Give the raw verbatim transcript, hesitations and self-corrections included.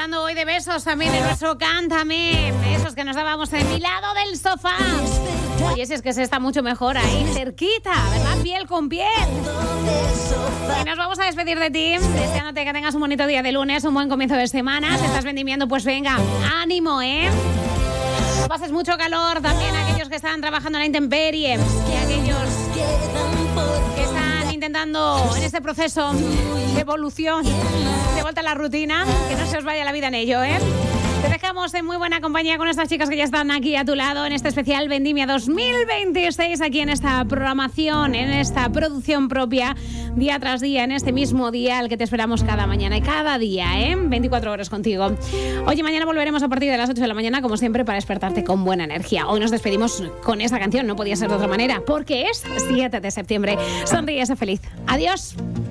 hablando hoy de besos también en nuestro Cántame. Esos que nos dábamos en mi lado del sofá. Oye, si es que se está mucho mejor ahí, cerquita, ¿verdad? Piel con piel. Y nos vamos a despedir de ti, deseándote que tengas un bonito día de lunes, un buen comienzo de semana. Si estás vendimiando, pues venga, ánimo, ¿eh? No pases mucho calor, también aquellos que están trabajando en la intemperie y aquellos que están intentando en este proceso de evolución, de vuelta a la rutina, que no se os vaya la vida en ello, ¿eh? Te dejamos en muy buena compañía con estas chicas que ya están aquí a tu lado en este especial Vendimia dos mil veintiséis, aquí en esta programación, en esta producción propia, día tras día, en este mismo día al que te esperamos cada mañana y cada día, ¿eh? veinticuatro horas contigo. Oye, mañana volveremos a partir de las ocho de la mañana, como siempre, para despertarte con buena energía. Hoy nos despedimos con esta canción, no podía ser de otra manera, porque es siete de septiembre. Sonríe, sé feliz. Adiós.